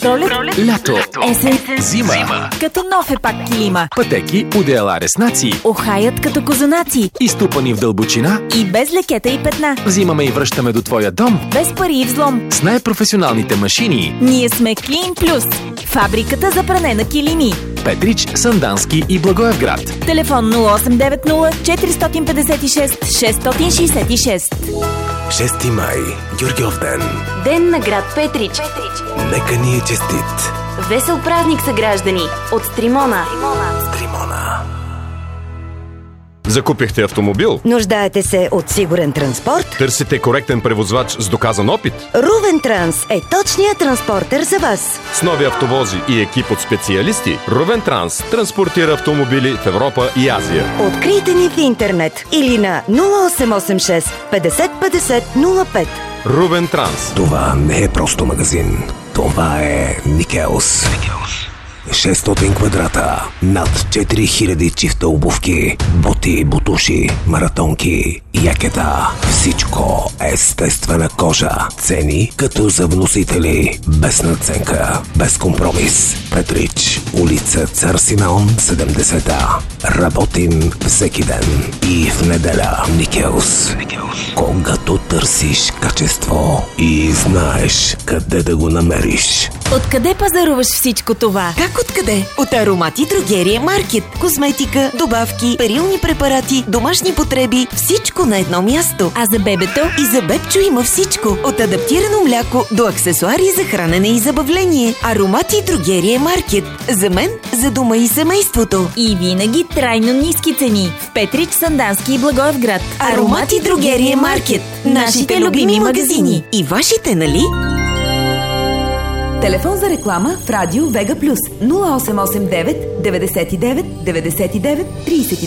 Пролет, лято, есен, зима. като нов е пак килима. Пътеки, одеяла реснаци, Охаят като козунаци. изтупани в дълбочина. И без лекета и петна. Взимаме и връщаме до твоя дом Без пари и взлом. с най-професионалните машини. Ние сме Клин Плюс. Фабриката за пране на килими. Петрич, Сандански и Благоевград. Телефон 0890 456 666. 6 май, Георгиов ден. Ден на град Петрич. Нека ни е честит. Весел празник, съграждани! От Стримона. Стримона. Закупихте автомобил? Нуждаете се от сигурен транспорт? Търсите коректен превозвач с доказан опит? Рувен Транс е точният транспортер за вас. С нови автовози и екип от специалисти, Рувен Транс транспортира автомобили в Европа и Азия. Открийте ни в интернет или на 0886 50 50 05. Рувен Транс. Това не е просто магазин. Това е Никелс. 600 квадрата, над 4000 чифта обувки, боти, бутуши, маратонки, якета. Всичко естествена кожа. Цени като за вносители. Без надценка, без компромис. Петрич, улица Цар Симеон, 70-та. Работим всеки ден и в неделя. Никелс. Когато търсиш качество и знаеш къде да го намериш. Откъде пазаруваш всичко това? Как откъде? От Аромати Дрогерия Маркет. Козметика, добавки, перилни препарати, домашни потреби, всичко на едно място. А за бебето? И за бебчо има всичко. От адаптирано мляко до аксесуари за хранене и забавление. Аромати Дрогерия Маркет. За мен, за дома и семейството. И винаги трайно ниски цени. В Петрич, Сандански и Благоевград. Аромати Дрогерия Маркет. Нашите любими магазини. И вашите, нали? Телефон за реклама в радио Вега Плюс 0889 99 99 39.